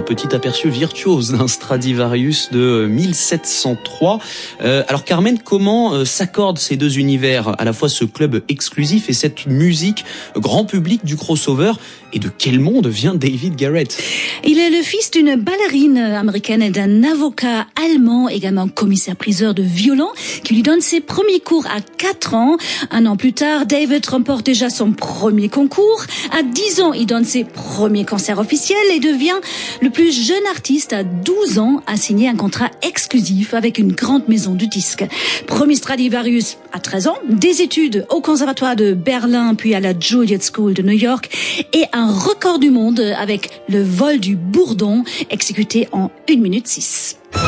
petit aperçu virtuose d'un Stradivarius de 1703. Alors Carmen, comment s'accordent ces deux univers, à la fois ce club exclusif et cette musique grand public du crossover? Et de quel monde vient David Garrett? Il est le fils d'une ballerine américaine et d'un avocat allemand, également commissaire-priseur de violon, qui lui donne ses premiers cours à 4 ans. 1 an plus tard, David remporte déjà son premier concours. À 10 ans, il donne ses premiers concerts officiels et devient le plus jeune artiste à 12 ans à signer un contrat exclusif avec une grande maison de disques. Premier Stradivarius à 13 ans, des études au conservatoire de Berlin puis à la Juilliard School de New York et un record du monde avec le vol du bourdon exécuté en 1 minute 6.